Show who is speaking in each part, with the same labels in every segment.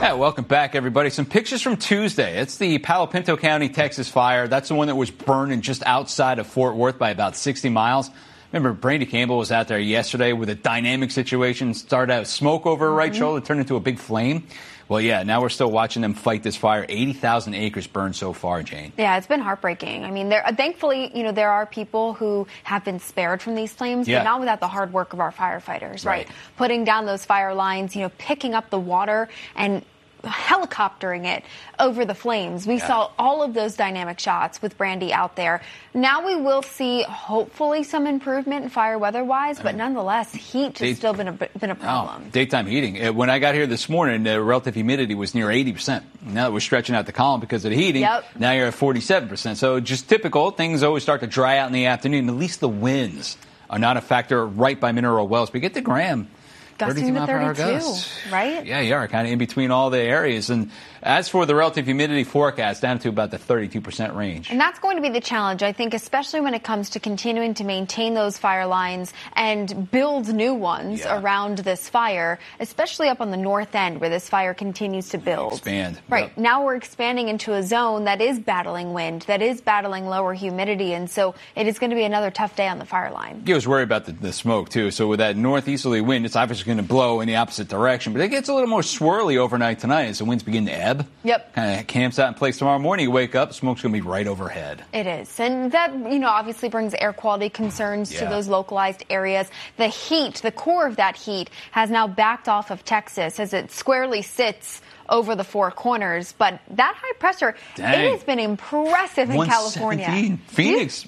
Speaker 1: Yeah, welcome back, everybody. Some pictures from Tuesday. It's the Palo Pinto County, Texas fire. That's the one that was burning just outside of Fort Worth by about 60 miles. Remember, Brandy Campbell was out there yesterday with a dynamic situation. Started out with smoke over her right shoulder, turned into a big flame. Well, yeah, now we're still watching them fight this fire. 80,000 acres burned so far, Jane.
Speaker 2: Yeah, it's been heartbreaking. I mean, thankfully, there are people who have been spared from these flames, but not without the hard work of our firefighters, right? Putting down those fire lines, picking up the water and helicoptering it over the flames. We saw all of those dynamic shots with Brandy out there. Now we will see, hopefully, some improvement in fire weather-wise, but nonetheless, heat has still been a problem.
Speaker 1: Daytime heating. When I got here this morning, the relative humidity was near 80%. Now that we're stretching out the column because of the heating, now you're at 47%. So just typical. Things always start to dry out in the afternoon. At least the winds are not a factor right by Mineral Wells. We get to Graham.
Speaker 2: Gusting to 32, right?
Speaker 1: Yeah, you are kind of in between all the areas. And as for the relative humidity forecast, down to about the 32% range.
Speaker 2: And that's going to be the challenge, I think, especially when it comes to continuing to maintain those fire lines and build new ones around this fire, especially up on the north end where this fire continues to build.
Speaker 1: Expand.
Speaker 2: Right. Now we're expanding into a zone that is battling wind, that is battling lower humidity. And so it is going to be another tough day on the fire line.
Speaker 1: I was worried about the smoke, too. So with that northeasterly wind, it's obviously going to blow in the opposite direction. But it gets a little more swirly overnight tonight as the winds begin to ebb.
Speaker 2: Yep.
Speaker 1: Kind of camps out in place tomorrow morning. You wake up, smoke's going to be right overhead.
Speaker 2: It is. And that, obviously brings air quality concerns to those localized areas. The heat, the core of that heat, has now backed off of Texas as it squarely sits over the Four Corners. But that high pressure, it has been impressive in California.
Speaker 1: Phoenix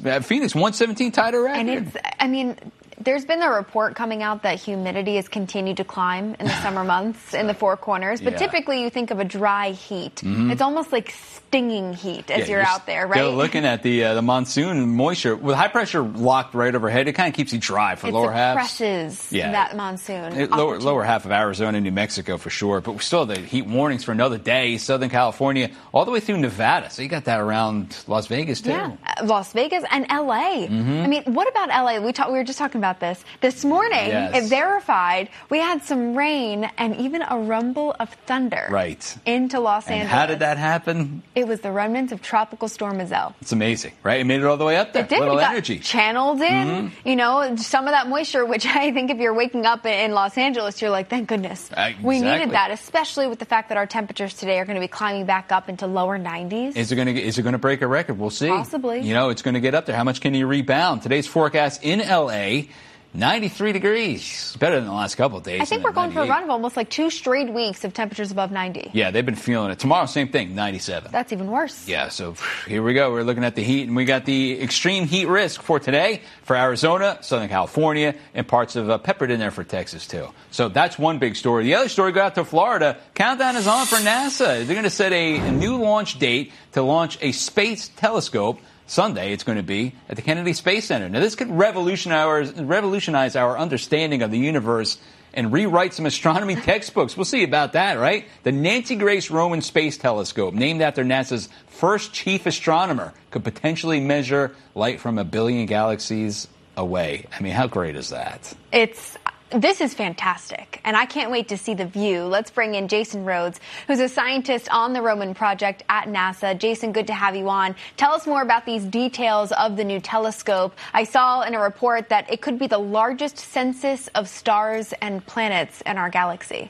Speaker 1: 117 tied a record.
Speaker 2: And there's been a report coming out that humidity has continued to climb in the summer months in the Four Corners. But typically you think of a dry heat. It's almost like stinging heat as you're out there, right?
Speaker 1: They're looking at the monsoon moisture. With high pressure locked right overhead, it kind of keeps you dry for lower half.
Speaker 2: It suppresses that monsoon.
Speaker 1: Lower half of Arizona and New Mexico for sure. But we still have the heat warnings for another day. Southern California, all the way through Nevada. So you got that around Las Vegas, too.
Speaker 2: Yeah, Las Vegas and L.A. I mean, what about L.A.? We were just talking about this morning. It verified we had some rain and even a rumble of thunder into Los Angeles.
Speaker 1: How did that happen?
Speaker 2: It was the remnants of Tropical Storm Iselle.
Speaker 1: It's amazing, right? It made it all the way up there.
Speaker 2: It did.
Speaker 1: Little
Speaker 2: it got
Speaker 1: energy
Speaker 2: channeled in. Some of that moisture, which I think if you're waking up in Los Angeles, you're like, thank goodness. We needed that, especially with the fact that our temperatures today are going to be climbing back up into lower 90s.
Speaker 1: Is it going to break a record? We'll see.
Speaker 2: Possibly.
Speaker 1: It's going to get up there. How much can you rebound? Today's forecast in L.A., 93 degrees. Better than the last couple of days.
Speaker 2: I think we're going for a run of almost like 2 straight weeks of temperatures above 90.
Speaker 1: Yeah, they've been feeling it. Tomorrow, same thing, 97.
Speaker 2: That's even worse.
Speaker 1: Yeah, so here we go. We're looking at the heat, and we got the extreme heat risk for today for Arizona, Southern California, and parts of peppered in there for Texas, too. So that's one big story. The other story, go out to Florida. Countdown is on for NASA. They're going to set a new launch date to launch a space telescope. Sunday, it's going to be at the Kennedy Space Center. Now, this could revolutionize our understanding of the universe and rewrite some astronomy textbooks. We'll see about that, right? The Nancy Grace Roman Space Telescope, named after NASA's first chief astronomer, could potentially measure light from 1 billion galaxies away. I mean, how great is that?
Speaker 2: This is fantastic, and I can't wait to see the view. Let's bring in Jason Rhodes, who's a scientist on the Roman project at NASA. Jason, good to have you on. Tell us more about these details of the new telescope. I saw in a report that it could be the largest census of stars and planets in our galaxy.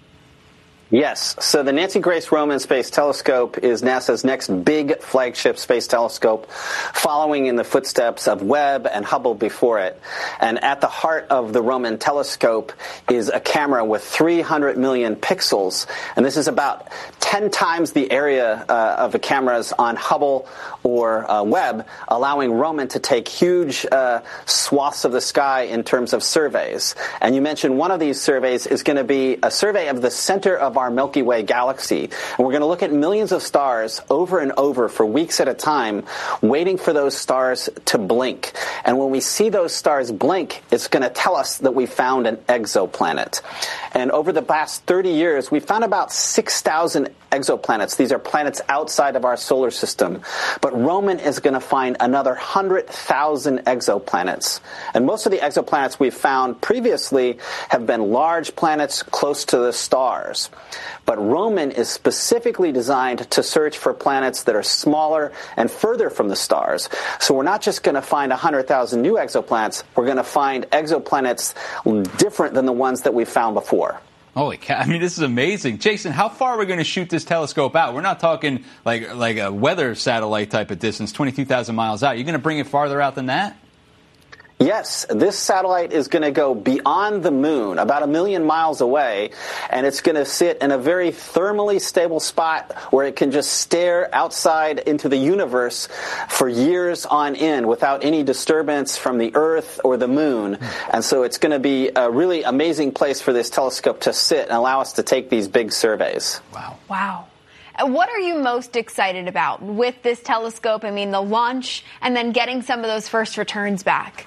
Speaker 3: Yes. So the Nancy Grace Roman Space Telescope is NASA's next big flagship space telescope, following in the footsteps of Webb and Hubble before it. And at the heart of the Roman telescope is a camera with 300 million pixels. And this is about 10 times the area of the cameras on Hubble or Webb, allowing Roman to take huge swaths of the sky in terms of surveys. And you mentioned one of these surveys is going to be a survey of the center of our Milky Way galaxy. And we're going to look at millions of stars over and over for weeks at a time, waiting for those stars to blink. And when we see those stars blink, it's going to tell us that we found an exoplanet. And over the past 30 years, we found about 6,000 exoplanets. These are planets outside of our solar system. But Roman is going to find another 100,000 exoplanets. And most of the exoplanets we've found previously have been large planets close to the stars. But Roman is specifically designed to search for planets that are smaller and further from the stars. So we're not just going to find 100,000 new exoplanets, we're going to find exoplanets different than the ones that we've found before.
Speaker 1: Holy cow. I mean, this is amazing. Jason, how far are we going to shoot this telescope out? We're not talking like a weather satellite type of distance, 22,000 miles out. You're going to bring it farther out than that?
Speaker 3: Yes, this satellite is going to go beyond the moon, about 1 million miles away, and it's going to sit in a very thermally stable spot where it can just stare outside into the universe for years on end without any disturbance from the Earth or the moon. And so it's going to be a really amazing place for this telescope to sit and allow us to take these big surveys.
Speaker 2: Wow. What are you most excited about with this telescope? I mean, the launch and then getting some of those first returns back.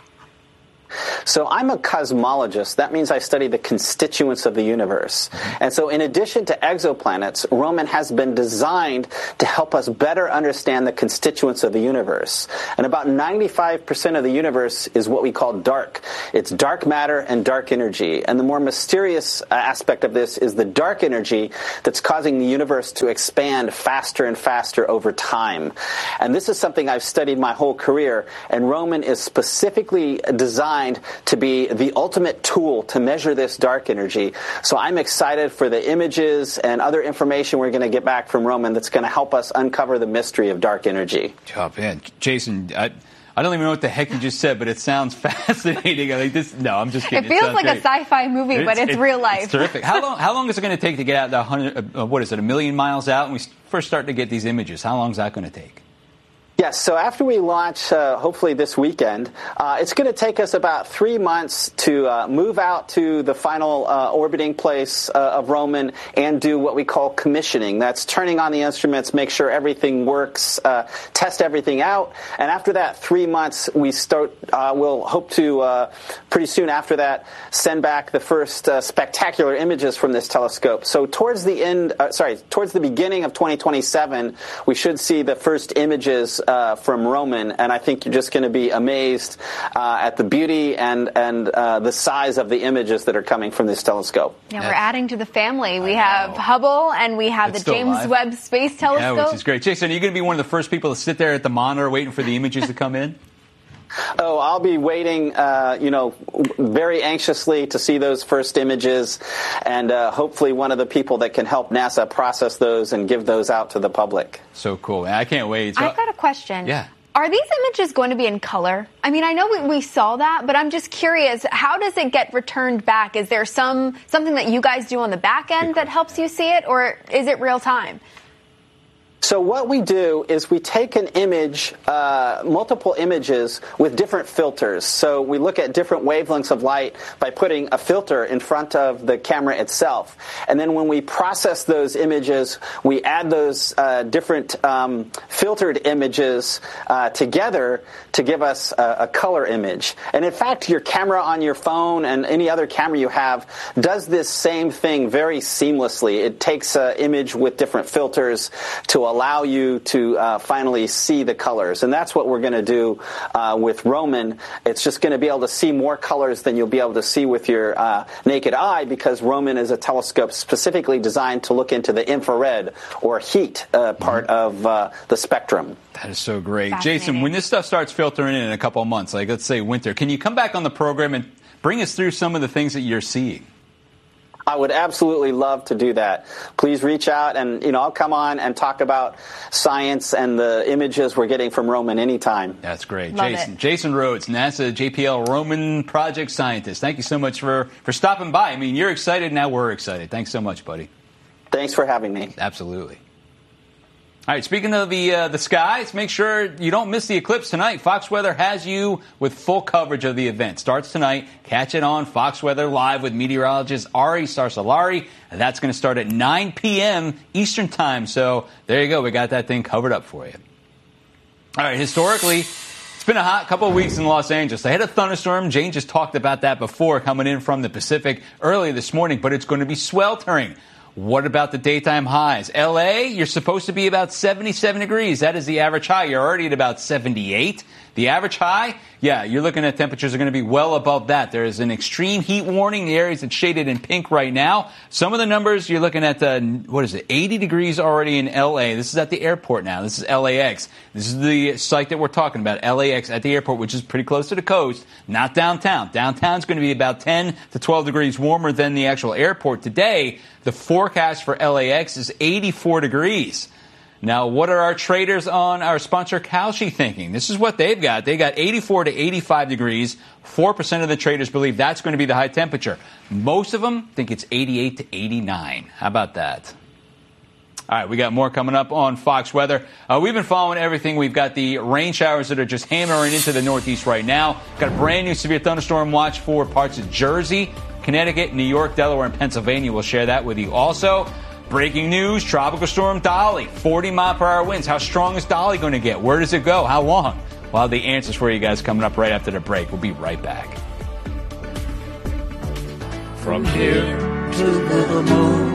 Speaker 3: So I'm a cosmologist. That means I study the constituents of the universe. And so in addition to exoplanets, Roman has been designed to help us better understand the constituents of the universe. And about 95% of the universe is what we call dark. It's dark matter and dark energy. And the more mysterious aspect of this is the dark energy that's causing the universe to expand faster and faster over time. And this is something I've studied my whole career. And Roman is specifically designed to be the ultimate tool to measure this dark energy. So I'm excited for the images and other information we're going to get back from Roman that's going to help us uncover the mystery of dark energy.
Speaker 1: Oh, man. Jason, I don't even know what the heck you just said, but it sounds fascinating. Like this, no, I'm just kidding.
Speaker 2: It feels like great. A sci-fi movie, but it's real life.
Speaker 1: It's terrific. How long is it going to take to get out the 1 million miles out and we first start to get these images? How long is that going to take?
Speaker 3: Yes, so after we launch, hopefully this weekend, it's going to take us about 3 months to move out to the final orbiting place of Roman and do what we call commissioning. That's turning on the instruments, make sure everything works, test everything out. And after that 3 months, we'll hope to, pretty soon after that, send back the first spectacular images from this telescope. So towards the beginning of 2027, we should see the first images from Roman, and I think you're just going to be amazed at the beauty and the size of the images that are coming from this telescope.
Speaker 2: Yeah, we're adding to the family. We have Hubble, and we have the James Webb Space Telescope.
Speaker 1: Yeah, which is great. Jason, are you going to be one of the first people to sit there at the monitor waiting for the images to come in?
Speaker 3: Oh, I'll be waiting, very anxiously to see those first images, and hopefully one of the people that can help NASA process those and give those out to the public.
Speaker 1: So cool. I can't wait.
Speaker 2: I've got a question.
Speaker 1: Yeah.
Speaker 2: Are these images going to be in color? I mean, I know we saw that, but I'm just curious, how does it get returned back? Is there something that you guys do on the back end that helps you see it, or is it real time?
Speaker 3: So what we do is we take an image, multiple images with different filters. So we look at different wavelengths of light by putting a filter in front of the camera itself. And then when we process those images, we add those different filtered images together to give us a color image. And in fact, your camera on your phone and any other camera you have does this same thing very seamlessly. It takes an image with different filters to allow you to finally see the colors. And that's what we're going to do with Roman. It's just going to be able to see more colors than you'll be able to see with your naked eye, because Roman is a telescope specifically designed to look into the infrared or heat part of the spectrum.
Speaker 1: That is so great. Jason, when this stuff starts filtering in a couple of months, like let's say winter, can you come back on the program and bring us through some of the things that you're seeing?
Speaker 3: I would absolutely love to do that. Please reach out, and I'll come on and talk about science and the images we're getting from Roman anytime.
Speaker 1: That's great.
Speaker 2: Love
Speaker 1: Jason Rhodes, NASA JPL Roman project scientist. Thank you so much for stopping by. I mean, you're excited, now we're excited. Thanks so much, buddy.
Speaker 3: Thanks for having me.
Speaker 1: Absolutely. All right, speaking of the skies, make sure you don't miss the eclipse tonight. Fox Weather has you with full coverage of the event. Starts tonight. Catch it on Fox Weather Live with meteorologist Ari Sarsalari. And that's going to start at 9 p.m. Eastern Time. So there you go. We got that thing covered up for you. All right, historically, it's been a hot couple of weeks in Los Angeles. They had a thunderstorm. Jane just talked about that before, coming in from the Pacific early this morning. But it's going to be sweltering. What about the daytime highs? L.A., you're supposed to be about 77 degrees. That is the average high. You're already at about 78. The average high, yeah, you're looking at temperatures are going to be well above that. There is an extreme heat warning. The areas that's shaded in pink right now. Some of the numbers, you're looking at, 80 degrees already in L.A. This is at the airport now. This is LAX. This is the site that we're talking about, LAX at the airport, which is pretty close to the coast, not downtown. Downtown's going to be about 10 to 12 degrees warmer than the actual airport. Today, the forecast for LAX is 84 degrees. Now, what are our traders on our sponsor Kalshi thinking? This is what they've got. They got 84 to 85 degrees. 4% of the traders believe that's going to be the high temperature. Most of them think it's 88 to 89. How about that? All right, we got more coming up on Fox Weather. We've been following everything. We've got the rain showers that are just hammering into the Northeast right now. Got a brand new severe thunderstorm watch for parts of Jersey, Connecticut, New York, Delaware, and Pennsylvania. We'll share that with you also. Breaking news, Tropical Storm Dolly, 40-mile-per-hour winds. How strong is Dolly going to get? Where does it go? How long? We'll have the answers for you guys coming up right after the break. We'll be right back.
Speaker 4: From here to the moon.